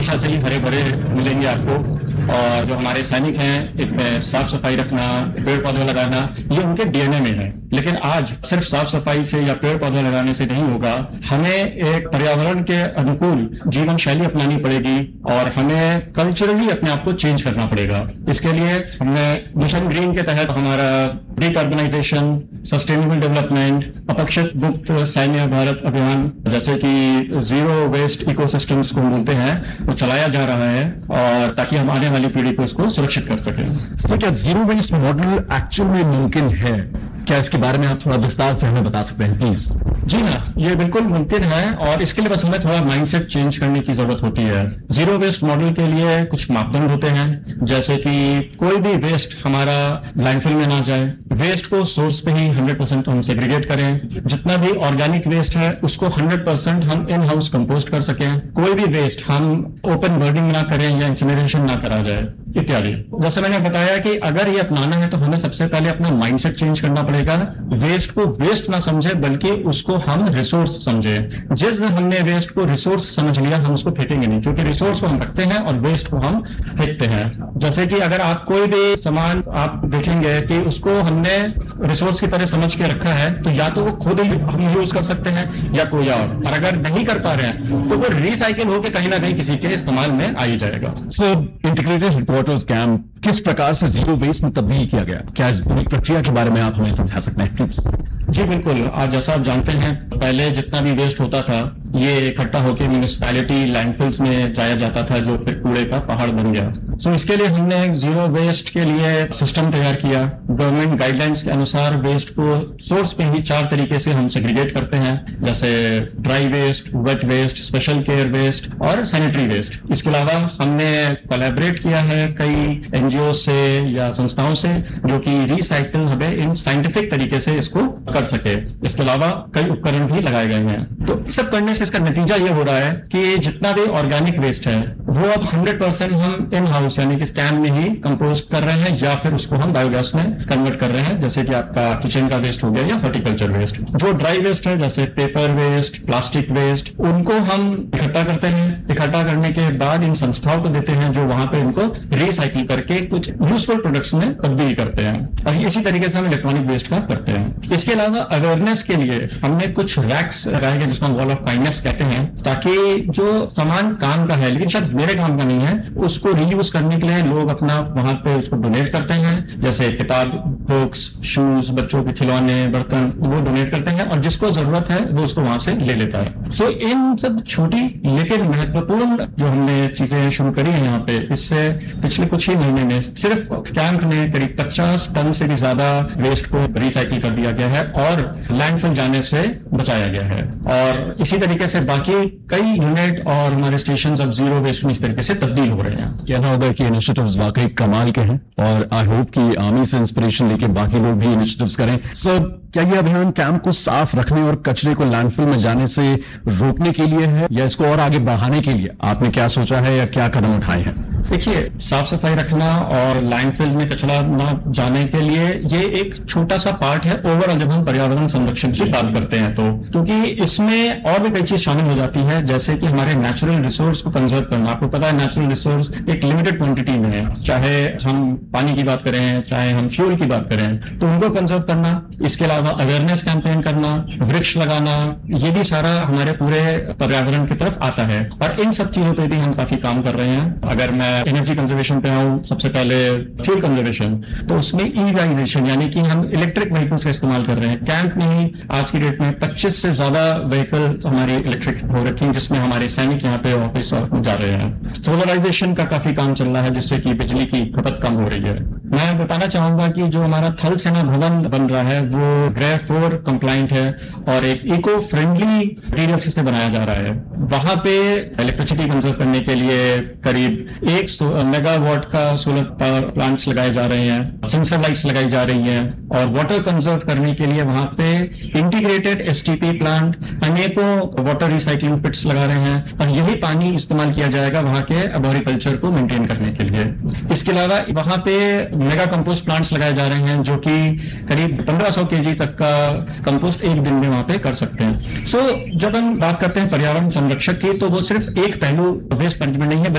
हमेशा से ही हरे भरे मिलेंगे आपको। और जो हमारे सैनिक हैं, इनमें साफ सफाई रखना, पेड़ पौधे लगाना, ये उनके डीएनए में है। लेकिन आज सिर्फ साफ सफाई से या पेड़ पौधे लगाने से नहीं होगा, हमें एक पर्यावरण के अनुकूल जीवन शैली अपनानी पड़ेगी और हमें कल्चरली अपने आप को चेंज करना पड़ेगा। इसके लिए हमने मिशन ग्रीन के तहत हमारा डिकार्बनाइजेशन, सस्टेनेबल डेवलपमेंट, अपशिष्ट मुक्त सैन्य भारत अभियान, जैसे कि जीरो वेस्ट इकोसिस्टम्स को बोलते हैं, वो चलाया जा रहा है, और ताकि हम आने वाली पीढ़ी को इसको सुरक्षित कर सकें। सर, क्या जीरो वेस्ट मॉडल एक्चुअल में मुमकिन है? क्या इसके बारे में आप थोड़ा विस्तार से हमें बता सकते हैं प्लीज? जी हाँ, ये बिल्कुल मुमकिन है, और इसके लिए बस हमें थोड़ा माइंडसेट चेंज करने की जरूरत होती है। जीरो वेस्ट मॉडल के लिए कुछ मापदंड होते हैं, जैसे कि कोई भी वेस्ट हमारा लैंडफिल में ना जाए, वेस्ट को सोर्स पे ही 100% हम सेग्रीगेट करें, जितना भी ऑर्गेनिक वेस्ट है उसको 100% हम इन हाउस कंपोस्ट कर सकें, कोई भी वेस्ट हम ओपन बर्निंग ना करें या इंसिनरेशन ना करा जाए, इत्यादि। जैसे मैंने बताया कि अगर ये अपनाना है तो हमें सबसे पहले अपना माइंडसेट चेंज करना पड़ेगा। वेस्ट को वेस्ट ना समझे, बल्कि उसको हम रिसोर्स समझे। जिस दिन हमने वेस्ट को रिसोर्स समझ लिया, हम उसको फेंकेंगे नहीं, क्योंकि रिसोर्स को हम रखते हैं और वेस्ट को हम फेंकते हैं। जैसे कि अगर आप कोई भी सामान आप देखेंगे कि उसको हमने रिसोर्स की तरह समझ के रखा है, तो या तो वो खुद ही हम यूज कर सकते हैं या कोई और अगर नहीं कर पा रहे हैं तो वो रिसाइकिल होकर कहीं ना कहीं किसी के इस्तेमाल में आ ही जाएगा। सर, इंटीग्रेटेड हेडक्वार्टर्स कैंप किस प्रकार से जीरो वेस्ट में तब्दील किया गया? क्या इस पूरी प्रक्रिया के बारे में आप हमें समझा सकते हैं प्लीज? जी बिल्कुल। आज जैसा आप जानते हैं, पहले जितना भी वेस्ट होता था ये इकट्ठा होकर म्यूनिसिपैलिटी लैंडफिल्स में जाया जाता था, जो फिर कूड़े का पहाड़ बन गया। तो इसके लिए हमने एक जीरो वेस्ट के लिए सिस्टम तैयार किया। गवर्नमेंट गाइडलाइंस के अनुसार वेस्ट को सोर्स पे ही 4 तरीके से हम सेग्रीगेट करते हैं, जैसे dry waste, wet waste, special care waste और सैनिटरी वेस्ट। इसके अलावा हमने कोलैबोरेट किया है कई एनजीओ से या संस्थाओं से, जो कि रिसाइकिल हमें इन साइंटिफिक तरीके से इसको कर सके। इसके अलावा कई उपकरण भी लगाए गए हैं। तो सब करने से इसका नतीजा ये हो रहा है कि जितना भी ऑर्गेनिक वेस्ट है वो अब 100% हम इन हाउस यानी कि स्टैंड में ही कंपोस्ट कर रहे हैं, या फिर उसको हम बायोगैस में कन्वर्ट कर रहे हैं, जैसे कि आपका किचन का वेस्ट हो गया या हॉर्टिकल्चर वेस्ट। जो ड्राई वेस्ट है, जैसे पेपर वेस्ट, प्लास्टिक वेस्ट, उनको हम इकट्ठा करते हैं। इकट्ठा करने के बाद इन संस्थाओं को देते हैं, जो वहां पे इनको रिसाइकिल करके कुछ यूजफुल प्रोडक्ट्स में तब्दील करते हैं। और इसी तरीके से हम इलेक्ट्रॉनिक वेस्ट का करते हैं। इसके अलावा अवेयरनेस के लिए हमने कुछ रैक्स लगाए गए, जिसको हम वॉल ऑफ काइंडनेस कहते हैं, ताकि जो सामान काम का है लेकिन शायद मेरे काम का नहीं है, उसको रीयूज करने के लिए लोग अपना वहां पे उसको डोनेट करते हैं। जैसे किताब, बुक्स, शूज, बच्चों के खिलौने, बर्तन, वो डोनेट करते हैं, और जिसको जरूरत है वो उसको वहां से ले लेता है। सो इन सब छोटी लेकिन महत्वपूर्ण जो हमने चीजें शुरू करी है यहाँ पे, इससे पिछले कुछ ही महीने में सिर्फ कैंप में करीब 50 टन से भी ज्यादा वेस्ट को रिसाइकिल कर दिया गया है और लैंडफिल जाने से बचाया गया है। और इसी तरीके से बाकी कई यूनिट और हमारे स्टेशन अब जीरो वेस्ट में इस तरीके से तब्दील हो रहे हैं। कहना होगा कि इनिशिएटिव्स वाकई कमाल के हैं, और आई होप कि आर्मी से इंस्पिरेशन लेके बाकी लोग भी इनिशिएटिव्स करें। सर, क्या ये अभियान कैंप को साफ रखने और कचरे को लैंडफिल में जाने से रोकने के लिए है, या इसको और आगे बढ़ाने के लिए आपने क्या सोचा है या क्या कदम उठाए हैं? देखिए, साफ सफाई रखना और लैंडफिल में कचरा न जाने के लिए ये एक छोटा सा पार्ट है ओवरऑल जब हम पर्यावरण संरक्षण की बात करते हैं तो, क्योंकि इसमें और भी कई चीज शामिल हो जाती है, जैसे कि हमारे नेचुरल रिसोर्स को कंजर्व करना। आपको पता है नेचुरल रिसोर्स एक लिमिटेड क्वांटिटी में है, चाहे हम पानी की बात करें, चाहे हम फ्यूल की बात करें, तो उनको कंजर्व करना। इसके अलावा अवेयरनेस कैंपेन करना, वृक्ष लगाना, ये भी सारा हमारे पूरे पर्यावरण की तरफ आता है, और इन सब चीजों पर भी हम काफी काम कर रहे हैं। अगर मैं एनर्जी कंजर्वेशन पे आऊं, सबसे पहले फ्यूल कंजर्वेशन, तो उसमें ईवाइजेशन यानी कि हम इलेक्ट्रिक व्हीकल्स का इस्तेमाल कर रहे हैं। कैंप में ही आज की डेट में 25 से ज्यादा व्हीकल हमारी इलेक्ट्रिक हो रखी हैं, जिसमें हमारे सैनिक यहाँ पे ऑफिस जा रहे हैं। सोलराइजेशन का काफी काम चल रहा है, जिससे कि बिजली की खपत कम हो रही है। मैं बताना चाहूंगा कि जो हमारा थल सेना भवन बन रहा है वो ग्रेड 4 कंप्लाइंट है और एक इको फ्रेंडली मटीरियल से बनाया जा रहा है। वहां पे इलेक्ट्रिसिटी कंजर्व करने के लिए करीब 1 मेगावाट का सोलर पावर प्लांट्स लगाए जा रहे हैं, सेंसर लाइट्स लगाई जा रही हैं, और वाटर कंजर्व करने के लिए वहां पे इंटीग्रेटेड एसटीपी प्लांट, अनेकों वाटर रिसाइकलिंग पिट्स लगा रहे हैं, और यही पानी इस्तेमाल किया जाएगा वहां के एग्रीकल्चर को मेंटेन करने के लिए। इसके अलावा वहां पे मेगा कंपोस्ट प्लांट्स लगाए जा रहे हैं, जो कि करीब 1500 केजी तक का कंपोस्ट एक दिन में वहां पे कर सकते हैं। सो जब हम बात करते हैं पर्यावरण संरक्षक की, तो वो सिर्फ एक पहलू वेस्ट मैनेजमेंट नहीं है,